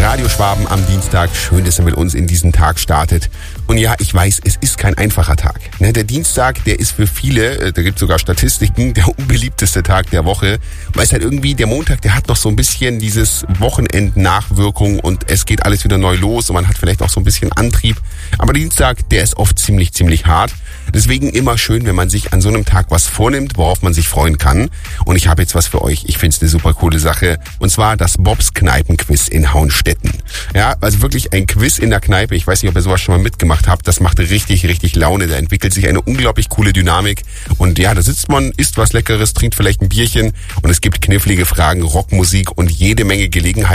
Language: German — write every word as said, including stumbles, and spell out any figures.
Radio Schwaben am Dienstag. Schön, dass ihr mit uns in diesen Tag startet. Und ja, ich weiß, es ist kein einfacher Tag. Ne, der Dienstag, der ist für viele, da gibt es sogar Statistiken, der unbeliebteste Tag der Woche. Weil es halt irgendwie, der Montag, der hat noch so ein bisschen dieses Wochenend-Nachwirkung und es geht alles wieder neu los und man hat vielleicht auch so ein bisschen Antrieb. Aber der Dienstag, der ist oft ziemlich, ziemlich hart. Deswegen immer schön, wenn man sich an so einem Tag was vornimmt, worauf man sich freuen kann. Und ich habe jetzt was für euch. Ich finde es eine super coole Sache. Und zwar das Bobs Kneipenquiz in Hauenstetten. Ja, also wirklich ein Quiz in der Kneipe. Ich weiß nicht, ob ihr sowas schon mal mitgemacht habt. Das macht richtig, richtig Laune. Da entwickelt sich eine unglaublich coole Dynamik. Und ja, da sitzt man, isst was Leckeres, trinkt vielleicht ein Bierchen. Und es gibt knifflige Fragen, Rockmusik und jede Menge Gelegenheit,